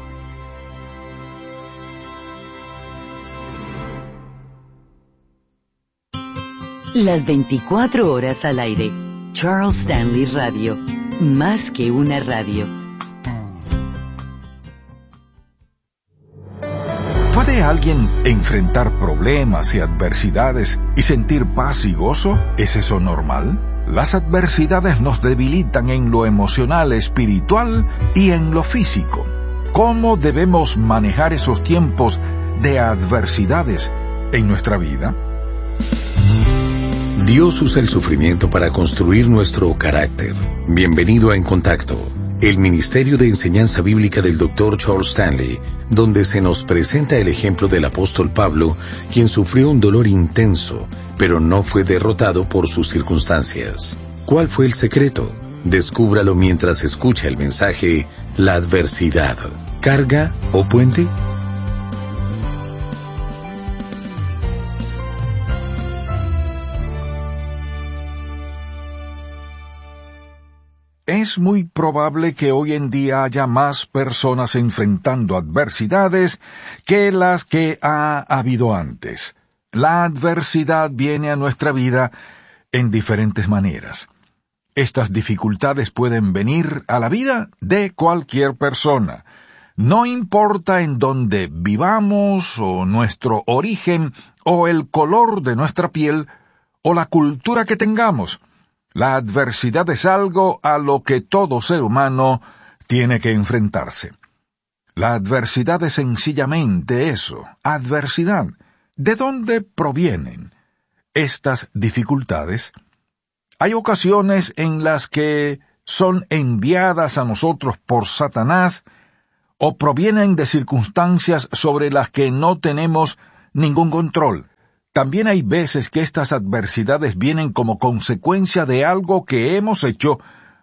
S2: Las veinticuatro horas al aire. Charles Stanley Radio. Más que una radio.
S1: ¿Puede alguien enfrentar problemas y adversidades y sentir paz y gozo? ¿Es eso normal? Las adversidades nos debilitan en lo emocional, espiritual y en lo físico. ¿Cómo debemos manejar esos tiempos de adversidades en nuestra vida?
S4: Dios usa el sufrimiento para construir nuestro carácter. Bienvenido a En Contacto, el Ministerio de Enseñanza Bíblica del doctor Charles Stanley, donde se nos presenta el ejemplo del apóstol Pablo, quien sufrió un dolor intenso, pero no fue derrotado por sus circunstancias. ¿Cuál fue el secreto? Descúbralo mientras escucha el mensaje La adversidad, carga o puente.
S1: Es muy probable que hoy en día haya más personas enfrentando adversidades que las que ha habido antes. La adversidad viene a nuestra vida en diferentes maneras. Estas dificultades pueden venir a la vida de cualquier persona. No importa en dónde vivamos, o nuestro origen, o el color de nuestra piel, o la cultura que tengamos, la adversidad es algo a lo que todo ser humano tiene que enfrentarse. La adversidad es sencillamente eso, adversidad. ¿De dónde provienen estas dificultades? Hay ocasiones en las que son enviadas a nosotros por Satanás o provienen de circunstancias sobre las que no tenemos ningún control. También hay veces que estas adversidades vienen como consecuencia de algo que hemos hecho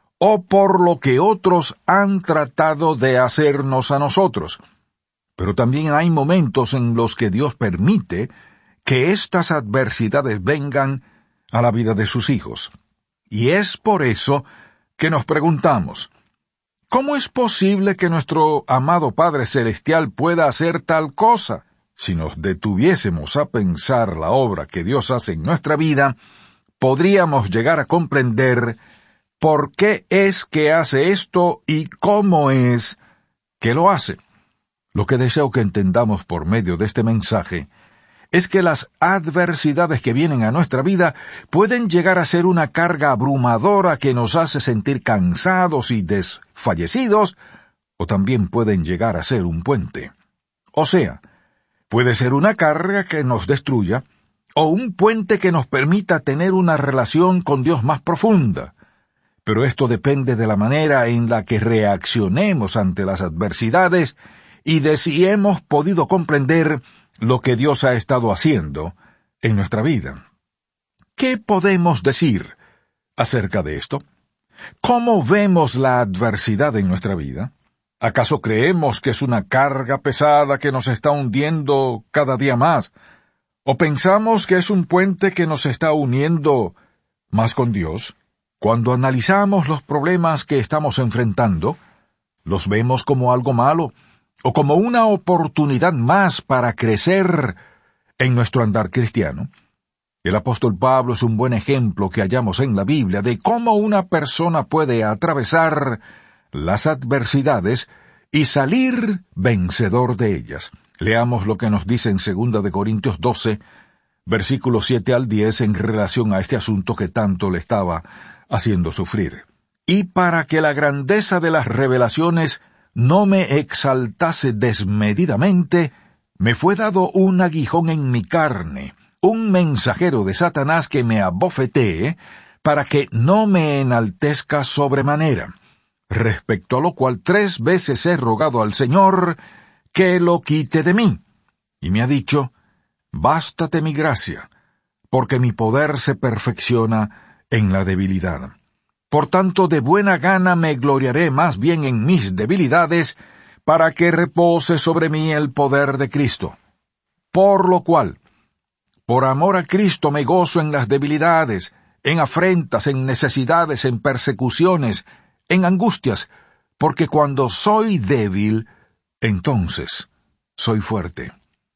S1: o por lo que otros han tratado de hacernos a nosotros. Pero también hay momentos en los que Dios permite que estas adversidades vengan a la vida de sus hijos. Y es por eso que nos preguntamos, ¿cómo es posible que nuestro amado Padre Celestial pueda hacer tal cosa? Si nos detuviésemos a pensar la obra que Dios hace en nuestra vida, podríamos llegar a comprender por qué es que hace esto y cómo es que lo hace. Lo que deseo que entendamos por medio de este mensaje es que las adversidades que vienen a nuestra vida pueden llegar a ser una carga abrumadora que nos hace sentir cansados y desfallecidos, o también pueden llegar a ser un puente. O sea, puede ser una carga que nos destruya, o un puente que nos permita tener una relación con Dios más profunda. Pero esto depende de la manera en la que reaccionemos ante las adversidades y de si hemos podido comprender lo que Dios ha estado haciendo en nuestra vida. ¿Qué podemos decir acerca de esto? ¿Cómo vemos la adversidad en nuestra vida? ¿Acaso creemos que es una carga pesada que nos está hundiendo cada día más? ¿O pensamos que es un puente que nos está uniendo más con Dios? Cuando analizamos los problemas que estamos enfrentando, ¿los vemos como algo malo o como una oportunidad más para crecer en nuestro andar cristiano? El apóstol Pablo es un buen ejemplo que hallamos en la Biblia de cómo una persona puede atravesar las adversidades y salir vencedor de ellas. Leamos lo que nos dice en segunda de Corintios doce, versículos siete al diez, en relación a este asunto que tanto le estaba haciendo sufrir. Y para que la grandeza de las revelaciones no me exaltase desmedidamente, me fue dado un aguijón en mi carne, un mensajero de Satanás que me abofetee, para que no me enaltezca sobremanera. Respecto a lo cual tres veces he rogado al Señor que lo quite de mí. Y me ha dicho, bástate mi gracia, porque mi poder se perfecciona en la debilidad. Por tanto, de buena gana me gloriaré más bien en mis debilidades, para que repose sobre mí el poder de Cristo. Por lo cual, por amor a Cristo me gozo en las debilidades, en afrentas, en necesidades, en persecuciones, en angustias, porque cuando soy débil, entonces soy fuerte.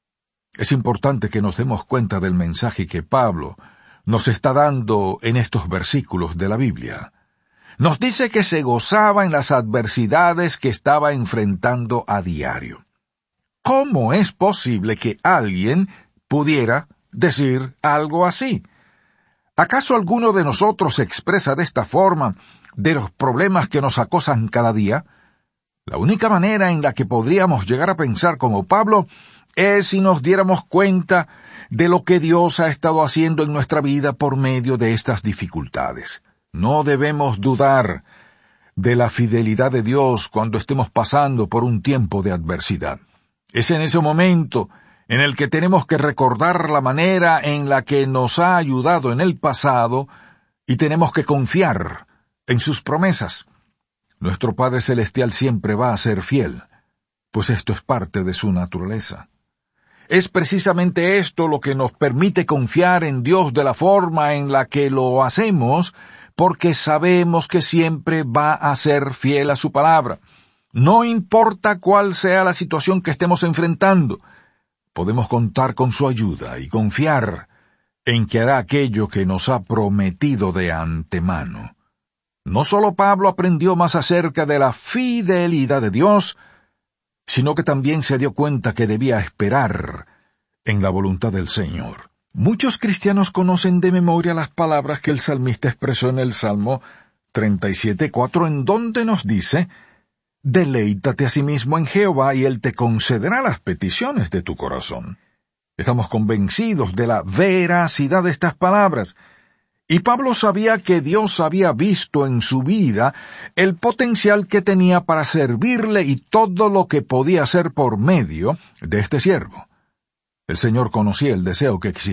S1: Es importante que nos demos cuenta del mensaje que Pablo nos está dando en estos versículos de la Biblia. Nos dice que se gozaba en las adversidades que estaba enfrentando a diario. ¿Cómo es posible que alguien pudiera decir algo así? ¿Acaso alguno de nosotros se expresa de esta forma de los problemas que nos acosan cada día? La única manera en la que podríamos llegar a pensar como Pablo es si nos diéramos cuenta de lo que Dios ha estado haciendo en nuestra vida por medio de estas dificultades. No debemos dudar de la fidelidad de Dios cuando estemos pasando por un tiempo de adversidad. Es en ese momento en el que tenemos que recordar la manera en la que nos ha ayudado en el pasado y tenemos que confiar en sus promesas. Nuestro Padre Celestial siempre va a ser fiel, pues esto es parte de su naturaleza. Es precisamente esto lo que nos permite confiar en Dios de la forma en la que lo hacemos, porque sabemos que siempre va a ser fiel a su palabra. No importa cuál sea la situación que estemos enfrentando, podemos contar con su ayuda y confiar en que hará aquello que nos ha prometido de antemano. No solo Pablo aprendió más acerca de la fidelidad de Dios, sino que también se dio cuenta que debía esperar en la voluntad del Señor. Muchos cristianos conocen de memoria las palabras que el salmista expresó en el Salmo treinta y siete, cuatro, en donde nos dice: «Deleítate a sí mismo en Jehová, y Él te concederá las peticiones de tu corazón». Estamos convencidos de la veracidad de estas palabras. Y Pablo sabía que Dios había visto en su vida el potencial que tenía para servirle y todo lo que podía hacer por medio de este siervo. El Señor conocía el deseo que existía